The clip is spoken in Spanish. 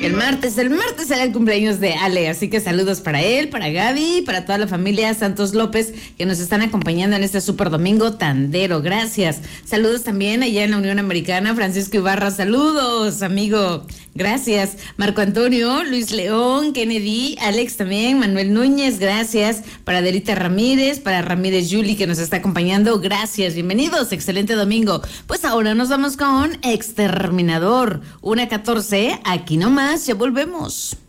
El martes será el cumpleaños de Ale, así que saludos para él, para Gaby, para toda la familia Santos López que nos están acompañando en este super domingo tandero. Gracias. Saludos también allá en la Unión Americana, Francisco Ibarra, saludos, amigo. Gracias. Marco Antonio, Luis León, Kennedy, Alex también, Manuel Núñez, gracias. Para Adelita Ramírez, para Ramírez Yuli que nos está acompañando, gracias. Bienvenidos, excelente domingo. Pues ahora nos vamos con Exterminador, 1:14, aquí nomás, ya volvemos.